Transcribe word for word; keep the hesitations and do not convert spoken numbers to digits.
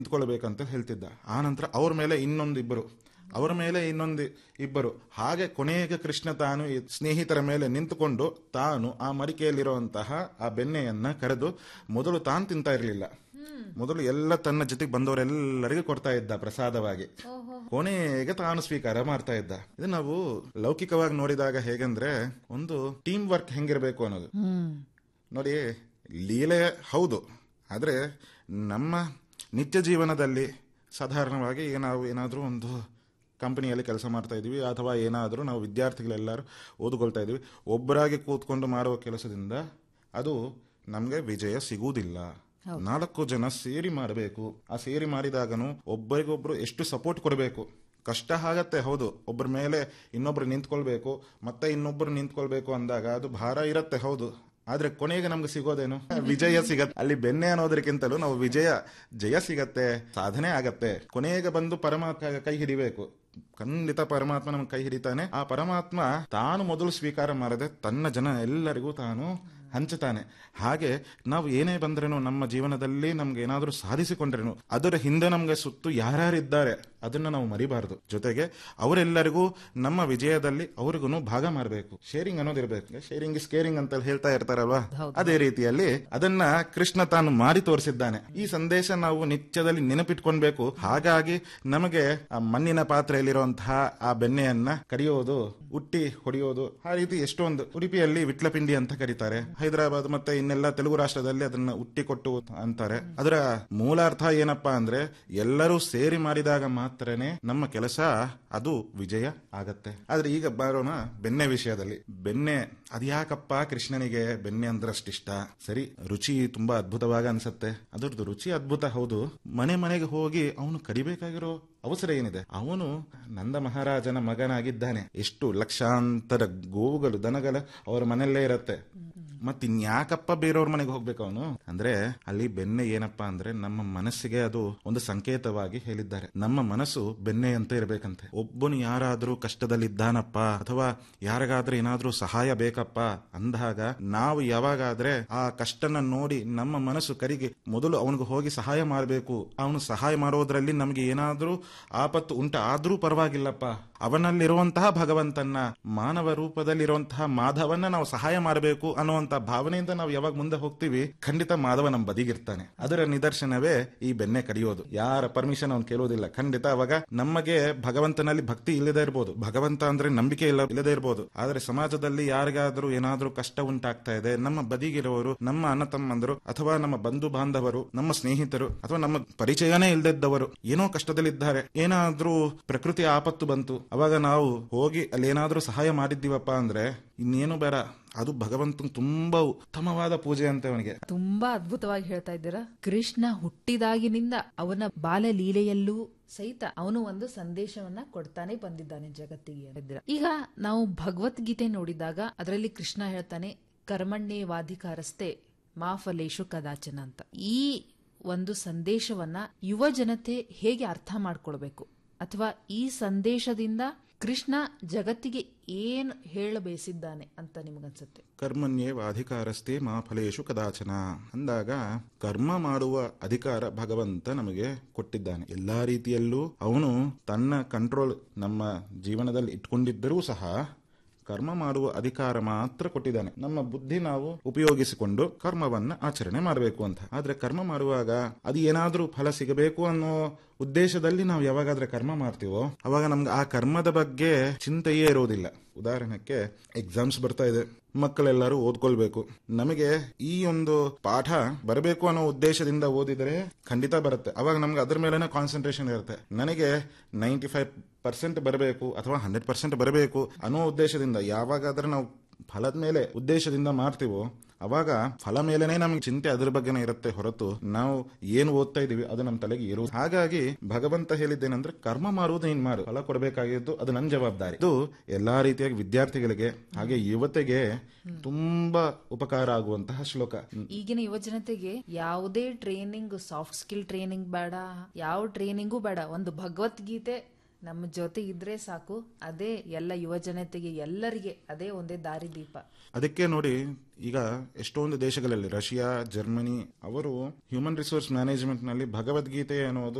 ನಿಂತ್ಕೊಳ್ಬೇಕಂತ ಹೇಳ್ತಿದ್ದ. ಆ ನಂತರ ಅವ್ರ ಮೇಲೆ ಇನ್ನೊಂದು ಇಬ್ಬರು, ಅವರ ಮೇಲೆ ಇನ್ನೊಂದು ಇಬ್ಬರು, ಹಾಗೆ ಕೊನೆಗೆ ಕೃಷ್ಣ ತಾನು ಈ ಸ್ನೇಹಿತರ ಮೇಲೆ ನಿಂತುಕೊಂಡು ತಾನು ಆ ಮಡಿಕೆಯಲ್ಲಿರುವಂತಹ ಆ ಬೆಣ್ಣೆಯನ್ನ ಕರೆದು ಮೊದಲು ತಾನು ತಿಂತಾ ಇರಲಿಲ್ಲ, ಮೊದಲು ಎಲ್ಲ ತನ್ನ ಜೊತೆಗೆ ಬಂದವರೆಲ್ಲರಿಗೂ ಕೊಡ್ತಾ ಇದ್ದ ಪ್ರಸಾದವಾಗಿ, ಕೊನೆಗೆ ತಾನು ಸ್ವೀಕಾರ ಮಾಡ್ತಾ ಇದ್ದ. ಇದು ನಾವು ಲೌಕಿಕವಾಗಿ ನೋಡಿದಾಗ ಹೇಗಂದ್ರೆ ಒಂದು ಟೀಮ್ ವರ್ಕ್ ಹೆಂಗಿರ್ಬೇಕು ಅನ್ನೋದು ನೋಡಿ. ಲೀಲೆ ಹೌದು, ಆದ್ರೆ ನಮ್ಮ ನಿತ್ಯ ಜೀವನದಲ್ಲಿ ಸಾಧಾರಣವಾಗಿ ಈಗ ನಾವು ಏನಾದ್ರೂ ಒಂದು ಕಂಪನಿಯಲ್ಲಿ ಕೆಲಸ ಮಾಡ್ತಾ ಇದೀವಿ ಅಥವಾ ಏನಾದರೂ ನಾವು ವಿದ್ಯಾರ್ಥಿಗಳೆಲ್ಲರೂ ಓದ್ಕೊಳ್ತಾ ಇದೀವಿ, ಒಬ್ಬರಾಗಿ ಕೂತ್ಕೊಂಡು ಮಾಡುವ ಕೆಲಸದಿಂದ ಅದು ನಮ್ಗೆ ವಿಜಯ ಸಿಗುವುದಿಲ್ಲ. ನಾಲ್ಕು ಜನ ಸೇರಿ ಮಾಡಬೇಕು. ಆ ಸೇರಿ ಮಾಡಿದಾಗನು ಒಬ್ಬರಿಗೊಬ್ರು ಎಷ್ಟು ಸಪೋರ್ಟ್ ಕೊಡಬೇಕು. ಕಷ್ಟ ಆಗತ್ತೆ ಹೌದು, ಒಬ್ಬರ ಮೇಲೆ ಇನ್ನೊಬ್ರು ನಿಂತ್ಕೊಳ್ಬೇಕು, ಮತ್ತೆ ಇನ್ನೊಬ್ರು ನಿಂತ್ಕೊಳ್ಬೇಕು ಅಂದಾಗ ಅದು ಭಾರ ಇರತ್ತೆ ಹೌದು, ಆದ್ರೆ ಕೊನೆಗೆ ನಮ್ಗೆ ಸಿಗೋದೇನು? ವಿಜಯ ಸಿಗತ್ತೆ. ಅಲ್ಲಿ ಬೆಣ್ಣೆ ಅನ್ನೋದಕ್ಕಿಂತಲೂ ನಾವು ವಿಜಯ ಜಯ ಸಿಗತ್ತೆ, ಸಾಧನೆ ಆಗತ್ತೆ. ಕೊನೆಗೆ ಬಂದು ಪರಮಾತ್ಮ ಕೈ ಹಿಡಿಬೇಕು. ಖಂಡಿತ ಪರಮಾತ್ಮ ನಮ್ಗೆ ಕೈ ಹಿಡಿತಾನೆ. ಆ ಪರಮಾತ್ಮ ತಾನು ಮೊದಲು ಸ್ವೀಕಾರ ಮಾಡದೆ ತನ್ನ ಜನ ಎಲ್ಲರಿಗೂ ತಾನು ಹಂಚುತ್ತಾನೆ. ಹಾಗೆ ನಾವು ಏನೇ ಬಂದ್ರೇನು ನಮ್ಮ ಜೀವನದಲ್ಲಿ ನಮ್ಗೆ ಏನಾದ್ರೂ ಸಾಧಿಸಿಕೊಂಡ್ರೇನು ಅದರ ಹಿಂದೆ ನಮ್ಗೆ ಸುತ್ತು ಯಾರ್ಯಾರಿದ್ದಾರೆ ಅದನ್ನ ನಾವು ಮರಿಬಾರದು. ಜೊತೆಗೆ ಅವರೆಲ್ಲರಿಗೂ ನಮ್ಮ ವಿಜಯದಲ್ಲಿ ಅವ್ರಿಗೂ ಭಾಗ ಮಾಡಬೇಕು. ಶೇರಿಂಗ್ ಅನ್ನೋದಿರ್ಬೇಕು. ಶೇರಿಂಗ್ ಇಸ್ ಕೇರಿಂಗ್ ಅಂತ ಹೇಳ್ತಾ ಇರ್ತಾರಲ್ವಾ, ಅದೇ ರೀತಿಯಲ್ಲಿ ಅದನ್ನ ಕೃಷ್ಣ ತಾನು ಮಾಡಿ ತೋರಿಸಿದ್ದಾನೆ. ಈ ಸಂದೇಶ ನಾವು ನಿತ್ಯದಲ್ಲಿ ನೆನಪಿಟ್ಕೊಳ್ಬೇಕು. ಹಾಗಾಗಿ ನಮಗೆ ಆ ಮಣ್ಣಿನ ಪಾತ್ರೆಯಲ್ಲಿರುವಂತಹ ಆ ಬೆಣ್ಣೆಯನ್ನ ಕಡಿಯೋದು, ಉಟ್ಟಿ ಹೊಡೆಯೋದು, ಆ ರೀತಿ ಎಷ್ಟೊಂದು. ಉಡುಪಿಯಲ್ಲಿ ವಿಟ್ಲಪಿಂಡಿ ಅಂತ ಕರೀತಾರೆ, ಹೈದರಾಬಾದ್ ಮತ್ತೆ ಇನ್ನೆಲ್ಲ ತೆಲುಗು ರಾಷ್ಟ್ರದಲ್ಲಿ ಅದನ್ನ ಉಟ್ಟಿ ಕೊಟ್ಟು ಅಂತಾರೆ. ಅದರ ಮೂಲಾರ್ಥ ಏನಪ್ಪಾ ಅಂದ್ರೆ ಎಲ್ಲರೂ ಸೇರಿ ಮಾಡಿದಾಗ ಮಾತ್ರನೇ ನಮ್ಮ ಕೆಲಸ ಅದು ವಿಜಯ ಆಗತ್ತೆ. ಆದ್ರೆ ಈಗ ಬರೋಣ ಬೆಣ್ಣೆ ವಿಷಯದಲ್ಲಿ. ಬೆಣ್ಣೆ ಅದ್ಯಾಕಪ್ಪ ಕೃಷ್ಣನಿಗೆ ಬೆಣ್ಣೆ ಅಂದ್ರಷ್ಟಿಷ್ಟ? ಸರಿ, ರುಚಿ ತುಂಬಾ ಅದ್ಭುತವಾಗಿ ಅನ್ಸತ್ತೆ. ಅದ್ರದ್ದು ರುಚಿ ಅದ್ಭುತ ಹೌದು. ಮನೆ ಮನೆಗೆ ಹೋಗಿ ಅವನು ಕಡಿಬೇಕಾಗಿರೋ ಅವಸರ ಏನಿದೆ? ಅವನು ನಂದ ಮಹಾರಾಜನ ಮಗನಾಗಿದ್ದಾನೆ. ಎಷ್ಟು ಲಕ್ಷಾಂತರ ಗೋವುಗಳು ದನಗಳು ಅವರ ಮನೆಯಲ್ಲೇ ಇರತ್ತೆ. ಮತ್ತಿನ್ಯಾಕಪ್ಪ ಬೇರೆಯವ್ರ ಮನೆಗೆ ಹೋಗ್ಬೇಕು ಅವನು? ಅಂದ್ರೆ ಅಲ್ಲಿ ಬೆಣ್ಣೆ ಏನಪ್ಪಾ ಅಂದ್ರೆ ನಮ್ಮ ಮನಸ್ಸಿಗೆ ಅದು ಒಂದು ಸಂಕೇತವಾಗಿ ಹೇಳಿದ್ದಾರೆ. ನಮ್ಮ ಮನಸ್ಸು ಬೆಣ್ಣೆ ಅಂತ ಇರ್ಬೇಕಂತೆ. ಒಬ್ಬನು ಯಾರಾದ್ರೂ ಕಷ್ಟದಲ್ಲಿದ್ದಾನಪ್ಪ ಅಥವಾ ಯಾರಿಗಾದ್ರೂ ಏನಾದ್ರೂ ಸಹಾಯ ಬೇಕಪ್ಪ ಅಂದಾಗ ನಾವು ಯಾವಾಗಾದ್ರೆ ಆ ಕಷ್ಟನ ನೋಡಿ ನಮ್ಮ ಮನಸ್ಸು ಕರಿಗೆ ಮೊದಲು ಅವನಿಗೆ ಹೋಗಿ ಸಹಾಯ ಮಾಡಬೇಕು. ಅವನು ಸಹಾಯ ಮಾಡೋದ್ರಲ್ಲಿ ನಮ್ಗೆ ಏನಾದ್ರೂ ಆಪತ್ತು ಉಂಟ ಆದ್ರೂ ಪರವಾಗಿಲ್ಲಪ್ಪ, ಅವನಲ್ಲಿರುವಂತಹ ಭಗವಂತನ ಮಾನವ ರೂಪದಲ್ಲಿರುವಂತಹ ಮಾಧವನ್ನ ನಾವು ಸಹಾಯ ಮಾಡಬೇಕು ಅನ್ನುವಂತ ಭಾವನೆಯಿಂದ ನಾವು ಯಾವಾಗ ಮುಂದೆ ಹೋಗ್ತೀವಿ, ಖಂಡಿತ ಮಾಧವ ನಮ್ಮ ಬದಿಗಿರ್ತಾನೆ. ಅದರ ನಿದರ್ಶನವೇ ಈ ಬೆಣ್ಣೆ ಕಡಿಯೋದು. ಯಾರ ಪರ್ಮಿಷನ್ ಅವ್ನು ಕೇಳೋದಿಲ್ಲ. ಖಂಡಿತ ಅವಾಗ ನಮಗೆ ಭಗವಂತನಲ್ಲಿ ಭಕ್ತಿ ಇಲ್ಲದೆ ಇರ್ಬೋದು, ಭಗವಂತ ಅಂದ್ರೆ ನಂಬಿಕೆ ಇಲ್ಲ ಇಲ್ಲದೆ ಇರ್ಬೋದು, ಆದ್ರೆ ಸಮಾಜದಲ್ಲಿ ಯಾರಿಗಾದ್ರೂ ಏನಾದ್ರೂ ಕಷ್ಟ ಉಂಟಾಗ್ತಾ ಇದೆ, ನಮ್ಮ ಬದಿಗಿರುವವರು, ನಮ್ಮ ಅಣ್ಣ ತಮ್ಮಂದರು ಅಥವಾ ನಮ್ಮ ಬಂಧು ಬಾಂಧವರು, ನಮ್ಮ ಸ್ನೇಹಿತರು ಅಥವಾ ನಮ್ಮ ಪರಿಚಯನೇ ಇಲ್ಲದಿದ್ದವರು ಏನೋ ಕಷ್ಟದಲ್ಲಿದ್ದಾರೆ, ಏನಾದ್ರೂ ಪ್ರಕೃತಿ ಆಪತ್ತು ಬಂತು, ಅವಾಗ ನಾವು ಹೋಗಿ ಅಲ್ಲಿ ಏನಾದ್ರೂ ಸಹಾಯ ಮಾಡಿದ್ದೀವಪ್ಪ ಅಂದ್ರೆ ಇನ್ನೇನು ಬೇಡ, ಅದು ಭಗವಂತನ ತುಂಬಾ ಉತ್ತಮವಾದ ಪೂಜೆ ಅಂತ. ಅವನಿಗೆ ತುಂಬಾ ಅದ್ಭುತವಾಗಿ ಹೇಳ್ತಾ ಇದ್ದೀರಾ. ಕೃಷ್ಣ ಹುಟ್ಟಿದಾಗಿನಿಂದ ಅವನ ಬಾಲ ಲೀಲೆಯಲ್ಲೂ ಸಹಿತ ಅವನು ಒಂದು ಸಂದೇಶವನ್ನ ಕೊಡ್ತಾನೆ ಬಂದಿದ್ದಾನೆ ಜಗತ್ತಿಗೆ. ಈಗ ನಾವು ಭಗವದ್ಗೀತೆ ನೋಡಿದಾಗ ಅದರಲ್ಲಿ ಕೃಷ್ಣ ಹೇಳ್ತಾನೆ, ಕರ್ಮಣ್ಯೇವಾಧಿಕಾರಸ್ತೆ ಮಾ ಫಲೇಶು ಕದಾಚನ ಅಂತ. ಈ ಒಂದು ಸಂದೇಶವನ್ನ ಯುವ ಜನತೆ ಹೇಗೆ ಅರ್ಥ ಮಾಡ್ಕೊಳ್ಬೇಕು, ಅಥವಾ ಈ ಸಂದೇಶದಿಂದ ಕೃಷ್ಣ ಜಗತ್ತಿಗೆ ಏನು ಹೇಳಬೇಸಿದ್ದಾನೆ ಅಂತ ನಿಮಗನ್ಸುತ್ತೆ? ಕರ್ಮಣ್ಯೇವ ಅಧಿಕಾರಸ್ಥೆ ಮಾ ಫಲೇಶು ಕದಾಚನ ಅಂದಾಗ ಕರ್ಮ ಮಾಡುವ ಅಧಿಕಾರ ಭಗವಂತ ನಮಗೆ ಕೊಟ್ಟಿದ್ದಾನೆ. ಎಲ್ಲಾ ರೀತಿಯಲ್ಲೂ ಅವನು ತನ್ನ ಕಂಟ್ರೋಲ್ ನಮ್ಮ ಜೀವನದಲ್ಲಿ ಇಟ್ಕೊಂಡಿದ್ದರೂ ಸಹ ಕರ್ಮ ಮಾಡುವ ಅಧಿಕಾರ ಮಾತ್ರ ಕೊಟ್ಟಿದ್ದಾನೆ. ನಮ್ಮ ಬುದ್ಧಿ ನಾವು ಉಪಯೋಗಿಸಿಕೊಂಡು ಕರ್ಮವನ್ನ ಆಚರಣೆ ಮಾಡಬೇಕು ಅಂತ. ಆದ್ರೆ ಕರ್ಮ ಮಾಡುವಾಗ ಅದು ಏನಾದ್ರೂ ಫಲ ಸಿಗಬೇಕು ಅನ್ನೋ ಉದ್ದೇಶದಲ್ಲಿ ನಾವು ಯಾವಾಗಾದ್ರೆ ಕರ್ಮ ಮಾಡ್ತೀವೋ ಅವಾಗ ನಮ್ಗೆ ಆ ಕರ್ಮದ ಬಗ್ಗೆ ಚಿಂತೆಯೇ ಇರೋದಿಲ್ಲ. ಉದಾಹರಣೆಗೆ ಎಕ್ಸಾಮ್ಸ್ ಬರ್ತಾ ಇದೆ, ಮಕ್ಕಳೆಲ್ಲರೂ ಓದ್ಕೊಳ್ಬೇಕು. ನಮಗೆ ಈ ಒಂದು ಪಾಠ ಬರಬೇಕು ಅನ್ನೋ ಉದ್ದೇಶದಿಂದ ಓದಿದರೆ ಖಂಡಿತ ಬರುತ್ತೆ. ಅವಾಗ ನಮ್ಗೆ ಅದ್ರ ಮೇಲೆನೆ ಕಾನ್ಸಂಟ್ರೇಷನ್ ಇರುತ್ತೆ. ನನಗೆ ನೈಂಟಿ ಫೈವ್ ಪರ್ಸೆಂಟ್ ಬರಬೇಕು ಅಥವಾ ಹಂಡ್ರೆಡ್ ಪರ್ಸೆಂಟ್ ಬರಬೇಕು ಅನ್ನೋ ಉದ್ದೇಶದಿಂದ ಯಾವಾಗಾದ್ರೆ ನಾವು ಫಲದ ಮೇಲೆ ಉದ್ದೇಶದಿಂದ ಮಾಡ್ತೀವೋ ಅವಾಗ ಫಲ ಮೇಲೆನೆ ನಮ್ಗೆ ಚಿಂತೆ ಅದ್ರ ಬಗ್ಗೆನೇ ಇರುತ್ತೆ ಹೊರತು ನಾವು ಏನು ಓದ್ತಾ ಇದೀವಿ ಅದು ನಮ್ಮ ತಲೆಗೆ ಇರುವುದು. ಹಾಗಾಗಿ ಭಗವಂತ ಹೇಳಿದ್ದೇನೆಂದ್ರೆ ಕರ್ಮ ಮಾಡುವುದು ನೀನ್ ಮಾಡು, ಫಲ ಕೊಡಬೇಕಾಗಿದ್ದು ಅದು ನನ್ನ ಜವಾಬ್ದಾರಿ. ಇದು ಎಲ್ಲಾ ರೀತಿಯಾಗಿ ವಿದ್ಯಾರ್ಥಿಗಳಿಗೆ ಹಾಗೆ ಯುವತೆಗೆ ತುಂಬಾ ಉಪಕಾರ ಆಗುವಂತಹ ಶ್ಲೋಕ. ಈಗಿನ ಯುವ ಜನತೆಗೆ ಯಾವುದೇ ಟ್ರೈನಿಂಗ್, ಸಾಫ್ಟ್ ಸ್ಕಿಲ್ ಟ್ರೈನಿಂಗ್ ಬೇಡ, ಯಾವ ಟ್ರೈನಿಂಗು ಬೇಡ, ಒಂದು ಭಗವದ್ಗೀತೆ ನಮ್ಮ ಜೊತೆ ಇದ್ರೆ ಸಾಕು, ಅದೇ ಎಲ್ಲ ಯುವ ಜನತೆಗೆ ಎಲ್ಲರಿಗೆ ಅದೇ ಒಂದೇ ದಾರಿದೀಪ. ಅದಕ್ಕೆ ನೋಡಿ, ಈಗ ಎಷ್ಟೊಂದು ದೇಶಗಳಲ್ಲಿ ರಷ್ಯಾ, ಜರ್ಮನಿ ಅವರು ಹ್ಯೂಮನ್ ರಿಸೋರ್ಸ್ ಮ್ಯಾನೇಜ್ಮೆಂಟ್ ನಲ್ಲಿ ಭಗವದ್ಗೀತೆ ಅನ್ನೋದು